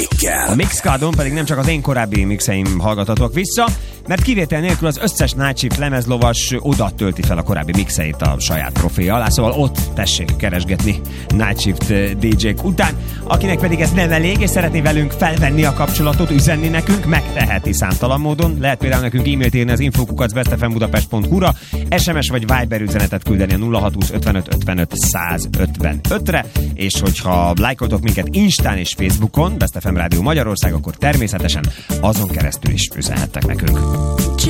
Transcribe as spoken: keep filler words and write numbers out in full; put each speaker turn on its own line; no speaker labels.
A Mixcloudon pedig nem csak az én korábbi mixeim hallgathatók vissza, mert kivétel nélkül az összes Night Shift lemezlovas oda tölti fel a korábbi mixeit a saját profilja alá, szóval ott tessék keresgetni Night Shift dé jék után. Akinek pedig ez nem elég, és szeretné velünk felvenni a kapcsolatot, üzenni nekünk, megteheti számtalan módon. Lehet például nekünk e-mailt írni az info kukac best f m budapest pont hu ra, es em es vagy Viber üzenetet küldeni a nulla hat húsz ötvenöt ötvenöt száz ötvenötre, és hogyha lájkoltok minket Instán és Facebookon, Best ef em Rádió Magyarország, akkor természetesen azon keresztül is üzenhettek nekünk.